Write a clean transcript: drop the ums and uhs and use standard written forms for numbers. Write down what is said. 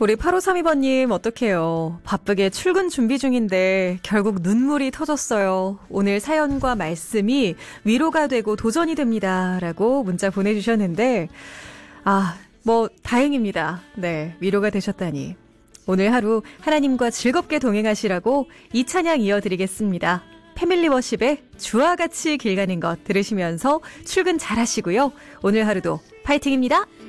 우리 8532번님 어떡해요. 바쁘게 출근 준비 중인데 결국 눈물이 터졌어요. 오늘 사연과 말씀이 위로가 되고 도전이 됩니다. 라고 문자 보내주셨는데 다행입니다. 네, 위로가 되셨다니. 오늘 하루 하나님과 즐겁게 동행하시라고 이 찬양 이어드리겠습니다. 패밀리 워십의 주와 같이 길 가는 것 들으시면서 출근 잘하시고요. 오늘 하루도 파이팅입니다.